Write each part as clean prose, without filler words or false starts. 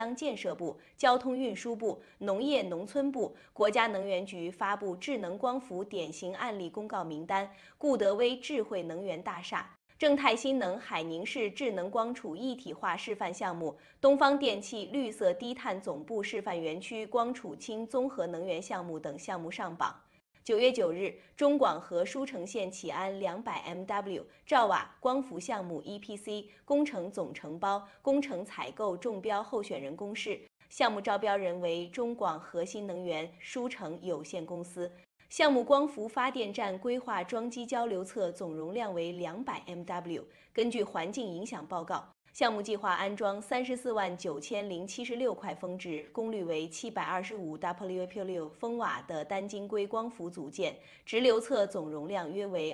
建设部、交通运输部、农业农村部、国家能源局发布智能光伏典型案例公告名单，固德威智慧能源大厦、正泰新能海宁市智能光储一体化示范项目、东方电气绿色低碳总部示范园区光储氢综合能源项目等项目上榜。9月9日，中广核舒城县启安200MW 兆瓦光伏项目 EPC 工程总承包、工程采购中标候选人公示，项目招标人为中广核新能源舒城有限公司。项目光伏发电站规划装机交流侧总容量为200MW。根据环境影响报告，项目计划安装349076块峰值，功率为725 WP6 风瓦的单晶硅光伏组件，直流侧总容量约为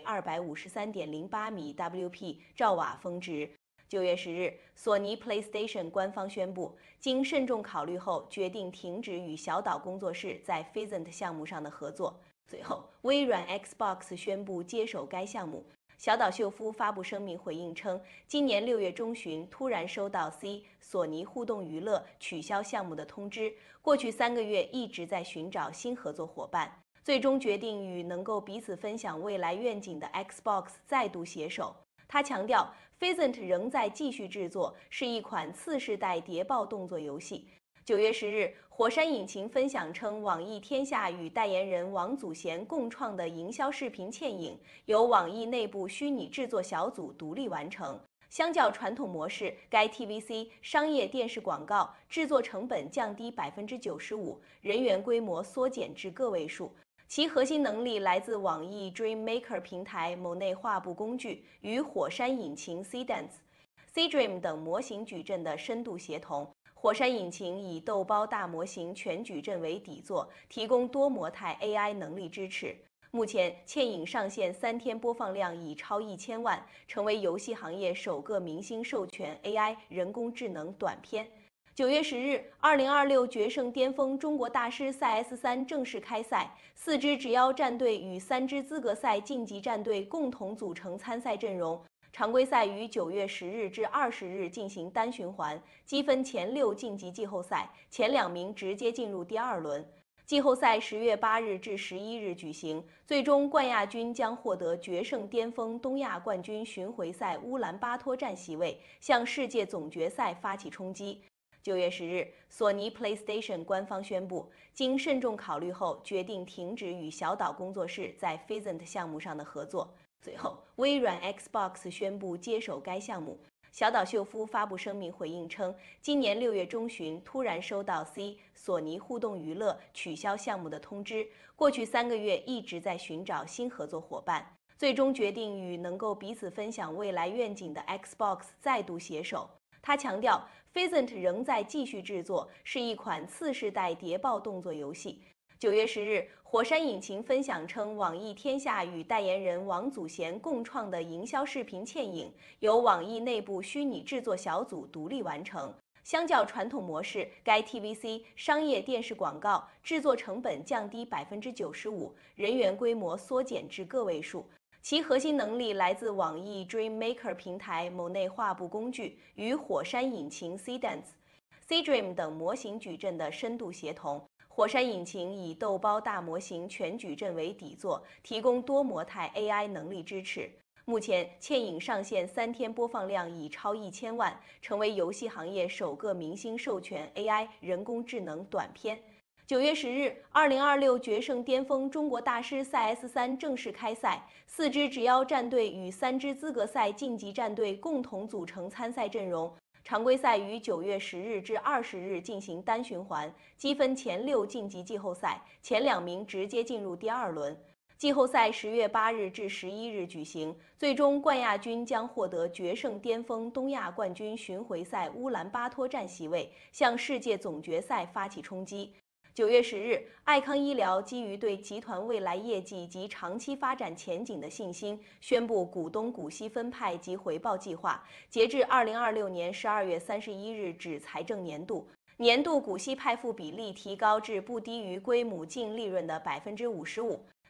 253.08米 WP 兆瓦峰值。9月10日，索尼 PlayStation 官方宣布，经慎重考虑后，决定停止与小岛工作室在 Physant 项目上的合作。随后，微软 Xbox 宣布接手该项目。小岛秀夫发布声明回应称，今年6月中旬突然收到索尼互动娱乐取消项目的通知，过去3个月一直在寻找新合作伙伴，最终决定与能够彼此分享未来愿景的 Xbox 再度携手。他强调 ，Physant 仍在继续制作，是一款次世代谍报动作游戏。9月10日，火山引擎分享称，网易天下与代言人王祖贤共创的营销视频嵌影，由网易内部虚拟制作小组独立完成。相较传统模式，该 TVC 商业电视广告制作成本降低95%，人员规模缩减至个位数。其核心能力来自网易 DreamMaker 平台某内画布工具与火山引擎 Cdance、Cdream 等模型矩阵的深度协同。火山引擎以豆包大模型全矩阵为底座，提供多模态 AI 能力支持。目前，嵌影上线3天播放量已超1000万，成为游戏行业首个明星授权 AI 人工智能短片。9月10日，2026决胜巅峰中国大师赛 S3正式开赛，4支直邀战队与3支资格赛晋级战队共同组成参赛阵容。常规赛于9月10日至20日进行单循环，积分前6晋级季后赛，前2名直接进入第2轮。季后赛10月8日至11日举行，最终冠亚军将获得决胜巅峰东亚冠军巡回赛乌兰巴托站席位，向世界总决赛发起冲击。9月10日，索尼 PlayStation 官方宣布，经慎重考虑后，决定停止与小岛工作室在 Physant 项目上的合作。随后，微软 Xbox 宣布接手该项目。小岛秀夫发布声明回应称，今年6月中旬突然收到索尼互动娱乐取消项目的通知，过去3个月一直在寻找新合作伙伴，最终决定与能够彼此分享未来愿景的 Xbox 再度携手。他强调 ，Physant 仍在继续制作，是一款次世代谍报动作游戏。9月10日，火山引擎分享称，网易天下与代言人王祖贤共创的营销视频嵌影，由网易内部虚拟制作小组独立完成。相较传统模式，该 TVC 商业电视广告制作成本降低95%，人员规模缩减至个位数。其核心能力来自网易 DreamMaker 平台某内画布工具与火山引擎 Cdance、Cdream 等模型矩阵的深度协同。火山引擎以豆包大模型全矩阵为底座，提供多模态 AI 能力支持。目前，嵌影上线3天播放量已超1000万，成为游戏行业首个明星授权 AI 人工智能短片。9月10日，2026决胜巅峰中国大师赛 S3正式开赛，4支直邀战队与3支资格赛晋级战队共同组成参赛阵容。常规赛于9月10日至20日进行单循环，积分前6晋级季后赛，前2名直接进入第2轮。季后赛10月8日至11日举行，最终冠亚军将获得决胜巅峰东亚冠军巡回赛乌兰巴托站席位，向世界总决赛发起冲击。9月10日，爱康医疗基于对集团未来业绩及长期发展前景的信心，宣布股东股息分派及回报计划。截至2026年12月31日止财政年度，年度股息派付比例提高至不低于归母净利润的55%。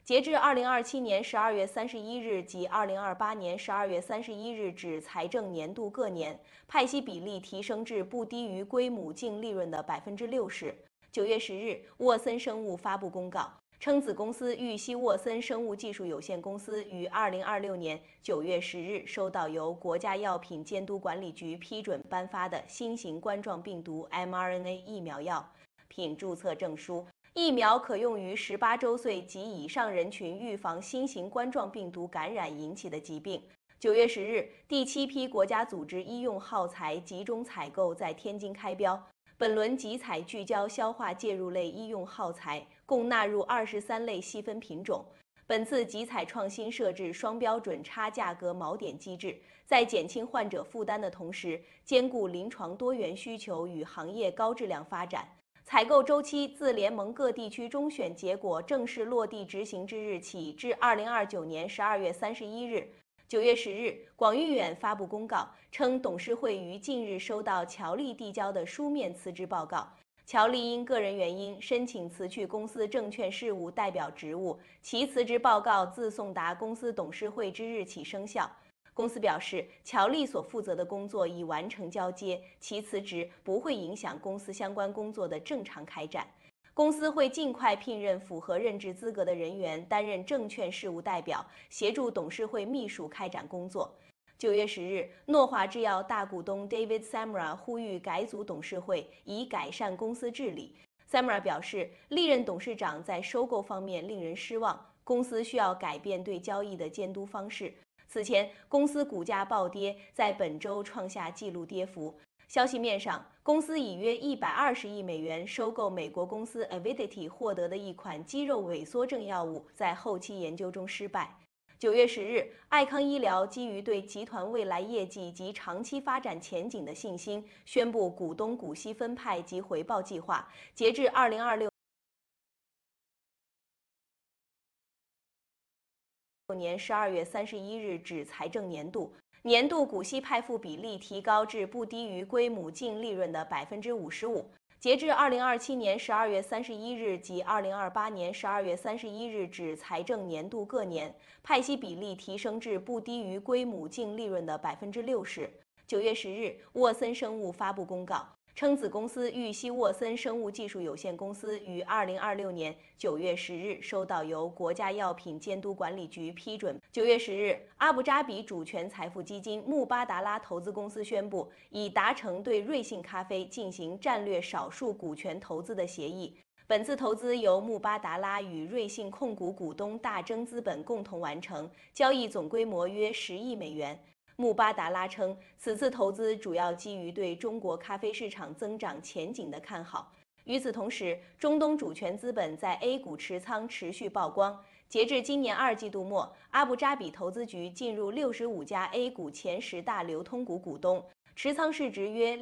截至2027年12月31日及2028年12月31日止财政年度各年，派息比例提升至不低于归母净利润的60%。9月10日，沃森生物发布公告，称子公司玉溪沃森生物技术有限公司于2026年9月10日收到由国家药品监督管理局批准颁发的新型冠状病毒 mRNA 疫苗药品注册证书。疫苗可用于18周岁及以上人群预防新型冠状病毒感染引起的疾病。9月10日，第7批国家组织医用耗材集中采购在天津开标。本轮集采聚焦消化介入类医用耗材，共纳入23类细分品种。本次集采创新设置双标准差价格锚点机制，在减轻患者负担的同时，兼顾临床多元需求与行业高质量发展。采购周期自联盟各地区中选结果正式落地执行之日起至2029年12月31日。9月10日，广誉远发布公告称，董事会于近日收到乔丽递交的书面辞职报告。乔丽因个人原因申请辞去公司证券事务代表职务，其辞职报告自送达公司董事会之日起生效。公司表示，乔丽所负责的工作已完成交接，其辞职不会影响公司相关工作的正常开展。公司会尽快聘任符合任职资格的人员担任证券事务代表，协助董事会秘书开展工作。9月10日，诺华制药大股东 David Samra 呼吁改组董事会，以改善公司治理。Samra 表示，历任董事长在收购方面令人失望，公司需要改变对交易的监督方式。此前，公司股价暴跌，在本周创下纪录跌幅。消息面上，公司以约120亿美元收购美国公司 Avidity 获得的一款肌肉萎缩症药物，在后期研究中失败。9月10日，爱康医疗基于对集团未来业绩及长期发展前景的信心，宣布股东股息分派及回报计划，截至2026年12月31日止财政年度，年度股息派付比例提高至不低于归母净利润的55%。截至2027年12月31日及2028年12月31日止财政年度各年，派息比例提升至不低于归母净利润的60%。9月10日，沃森生物发布公告称，子公司玉溪沃森生物技术有限公司于2026年9月10日收到由国家药品监督管理局批准。9月10日，阿布扎比主权财富基金穆巴达拉投资公司宣布，已达成对瑞幸咖啡进行战略少数股权投资的协议。本次投资由穆巴达拉与瑞幸控股股东大增资本共同完成，交易总规模约10亿美元。穆巴达拉称，此次投资主要基于对中国咖啡市场增长前景的看好。与此同时，中东主权资本在 A 股持仓持续曝光。截至今年2季度末，阿布扎比投资局进入65家 A 股前10大流通股股东，持仓市值约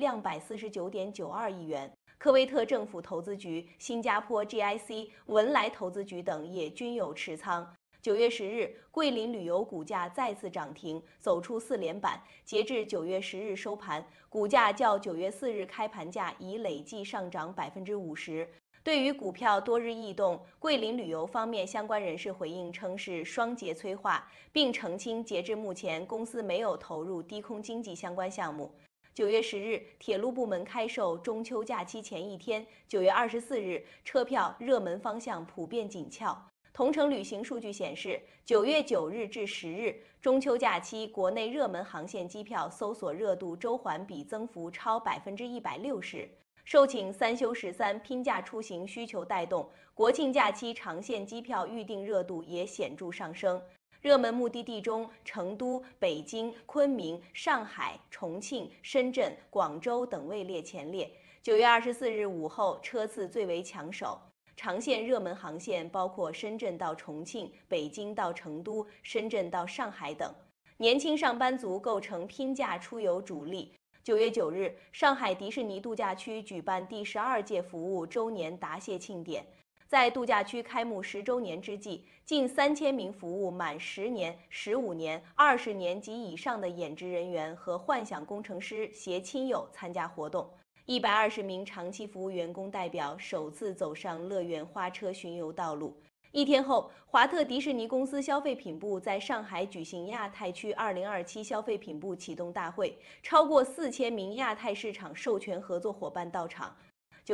249.92亿元。科威特政府投资局、新加坡 GIC、文莱投资局等也均有持仓。9月10日，桂林旅游股价再次涨停，走出4连板。截至9月10日收盘，股价较9月4日开盘价已累计上涨50%。对于股票多日异动，桂林旅游方面相关人士回应称是双节催化，并澄清截至目前公司没有投入低空经济相关项目。9月10日，铁路部门开售中秋假期前一天，9月24日，车票热门方向普遍紧俏。同程旅行数据显示，9月9日至10日，中秋假期国内热门航线机票搜索热度周环比增幅超160%。受请3休13拼假出行需求带动，国庆假期长线机票预订热度也显著上升。热门目的地中，成都、北京、昆明、上海、重庆、深圳、广州等位列前列。9月24日午后，车次最为抢手。长线热门航线包括深圳到重庆、北京到成都、深圳到上海等。年轻上班族构成拼假出游主力。9月9日，上海迪士尼度假区举办第12届服务周年答谢庆典。在度假区开幕10周年之际，近3000名服务满10年、15年、20年及以上的演职人员和幻想工程师携亲友参加活动。120名长期服务员工代表首次走上乐园花车巡游道路。 一天后，华特迪士尼公司消费品部在上海举行亚太区2027消费品部启动大会，超过4000名亚太市场授权合作伙伴到场，